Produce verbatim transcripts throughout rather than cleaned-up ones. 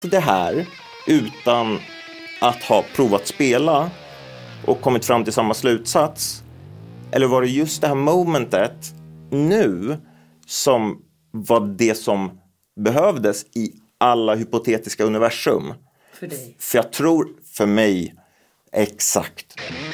det här utan att ha provat spela och kommit fram till samma slutsats? Eller var det just det här momentet nu som var det som behövdes i alla hypotetiska universum? För dig? För jag tror för mig exakt.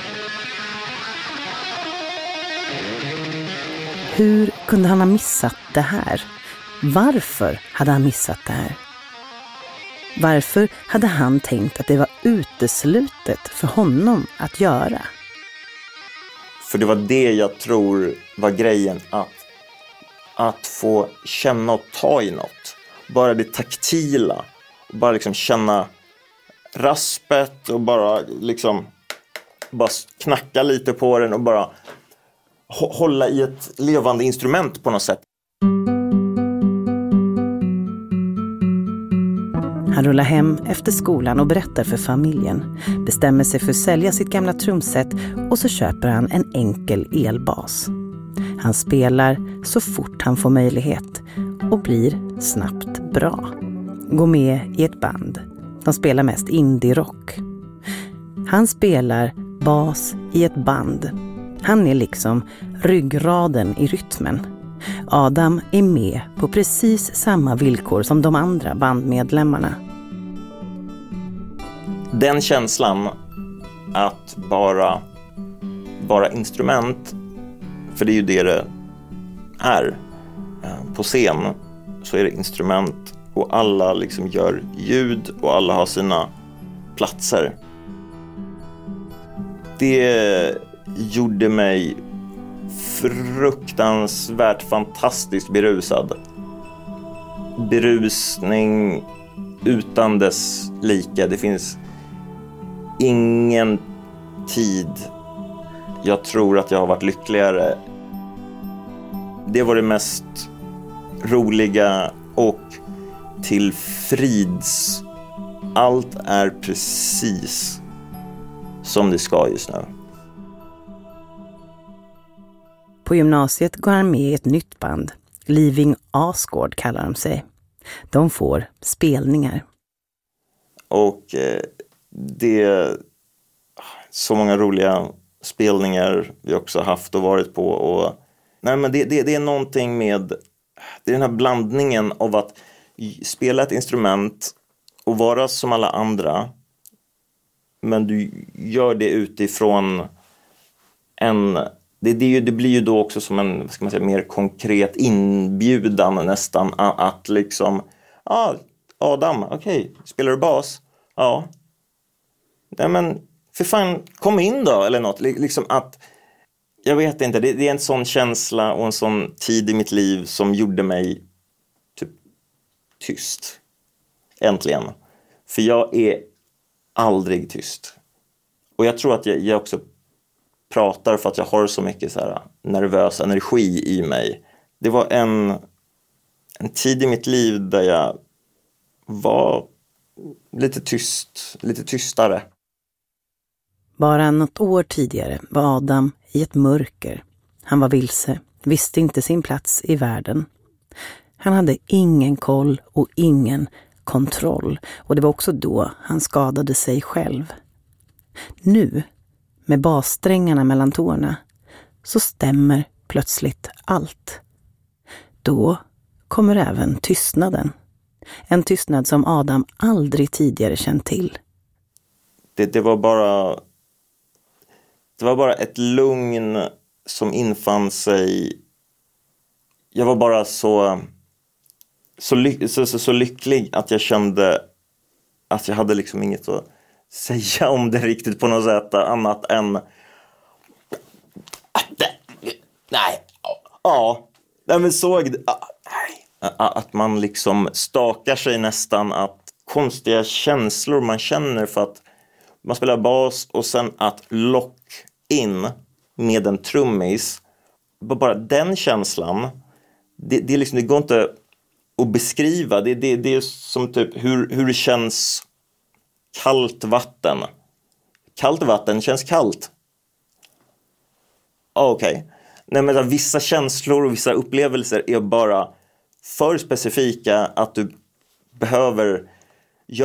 Hur kunde han ha missat det här? Varför hade han missat det här? Varför hade han tänkt att det var uteslutet för honom att göra? För det var det jag tror var grejen, att, att få känna och ta i något. Bara det taktila. Bara liksom känna raspet och bara liksom bara knacka lite på den och bara hålla i ett levande instrument på något sätt. Han rullar hem efter skolan och berättar för familjen. Bestämmer sig för att sälja sitt gamla trumset och så köper han en enkel elbas. Han spelar så fort han får möjlighet och blir snabbt bra. Går med i ett band. De spelar mest indie-rock. Han spelar bas i ett band. Han är liksom ryggraden i rytmen. Adam är med på precis samma villkor som de andra bandmedlemmarna. Den känslan att bara vara instrument, för det är ju det det är. På scen så är det instrument och alla liksom gör ljud och alla har sina platser. Det gjorde mig fruktansvärt fantastiskt berusad. Berusning utan dess like. Det finns ingen tid jag tror att jag har varit lyckligare. Det var det mest roliga och tillfrids. Allt är precis som det ska just nu. På gymnasiet går han med i ett nytt band. Living Asgård kallar de sig. De får spelningar. Och eh, det är så många roliga spelningar vi också haft och varit på. Och, nej, men det, det, det är någonting med det är den här blandningen av att spela ett instrument och vara som alla andra. Men du gör det utifrån en... Det, det, det blir ju då också som en, vad ska man säga, mer konkret inbjudan nästan. Att, att liksom, ah, Adam, okej, okay, spelar du bas? Ja. Nej men, för fan, kom in då, eller något. Liksom att, jag vet inte, det, det är en sån känsla och en sån tid i mitt liv som gjorde mig typ tyst. Äntligen. För jag är aldrig tyst. Och jag tror att jag, jag också pratar för att jag har så mycket så här nervös energi i mig. Det var en, en tid i mitt liv där jag var lite tyst, lite tystare. Bara något år tidigare var Adam i ett mörker. Han var vilse, visste inte sin plats i världen. Han hade ingen koll och ingen kontroll. Och det var också då han skadade sig själv. Nu, med bassträngarna mellan tårna, så stämmer plötsligt allt. Då kommer även tystnaden. En tystnad som Adam aldrig tidigare känt till. Det, det var bara det var bara ett lugn som infann sig. Jag var bara så så, ly, så, så, så lycklig att jag kände att jag hade liksom inget att säga om det riktigt på något sätt annat än nej, ja, nej men såg det, nej, att man liksom stakar sig nästan, att konstiga känslor man känner för att man spelar bas och sen att lock in med en trummis, bara den känslan, det, det, är liksom, det går inte att beskriva. Det, det, det är som typ hur, hur det känns kallt vatten. Kallt vatten känns kallt. Okej. Okay. Nej, men vissa känslor och vissa upplevelser är bara för specifika att du behöver